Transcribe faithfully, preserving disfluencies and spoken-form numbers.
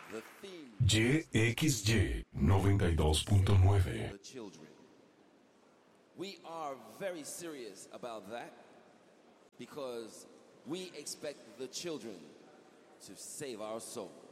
The theme Y X Y noventa y dos punto nueve. the children. We are very serious about that because we expect the children to save our soul.